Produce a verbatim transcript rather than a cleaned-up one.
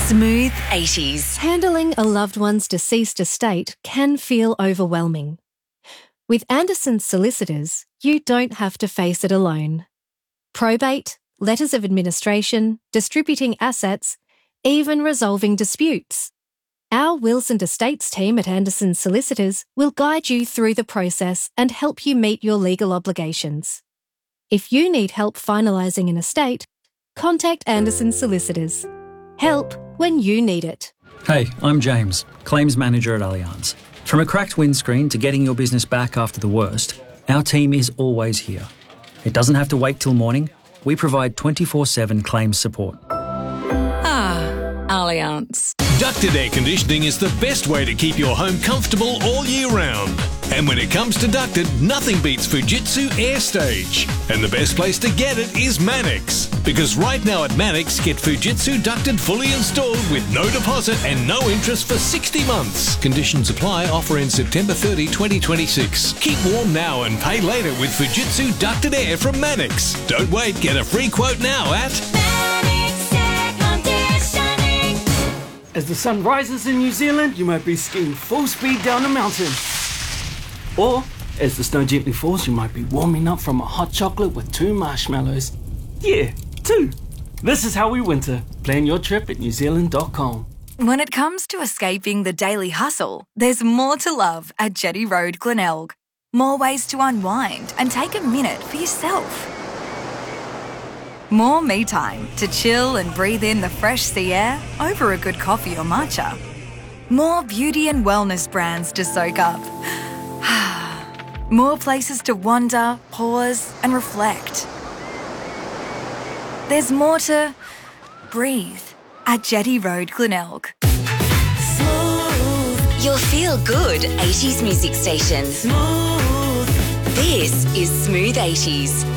Smooth eighties. Handling a loved one's deceased estate can feel overwhelming. With Anderson's Solicitors, you don't have to face it alone. Probate, letters of administration, distributing assets, even resolving disputes. Our wills and estates team at Anderson's Solicitors will guide you through the process and help you meet your legal obligations. If you need help finalising an estate, contact Anderson's Solicitors. Help when you need it. Hey, I'm James, Claims Manager at Allianz. From a cracked windscreen to getting your business back after the worst, our team is always here. It doesn't have to wait till morning. We provide twenty-four seven claims support. Ah, Allianz. Ducted air conditioning is the best way to keep your home comfortable all year round. And when it comes to ducted, nothing beats Fujitsu AirStage. And the best place to get it is Manix. Because right now at Manix, get Fujitsu ducted fully installed with no deposit and no interest for sixty months. Conditions apply. Offer ends September thirtieth, twenty twenty-six. Keep warm now and pay later with Fujitsu ducted air from Manix. Don't wait. Get a free quote now at Manix Air Conditioning. As the sun rises in New Zealand, you might be skiing full speed down a mountain. Or, as the snow gently falls, you might be warming up from a hot chocolate with two marshmallows. Yeah, two. This is how we winter. Plan your trip at new zealand dot com. When it comes to escaping the daily hustle, there's more to love at Jetty Road, Glenelg. More ways to unwind and take a minute for yourself. More me time to chill and breathe in the fresh sea air over a good coffee or matcha. More beauty and wellness brands to soak up. More places to wander, pause and reflect. There's more to breathe at Jetty Road, Glenelg. Smooth. Your feel-good eighties music station. Smooth. This is Smooth eighties.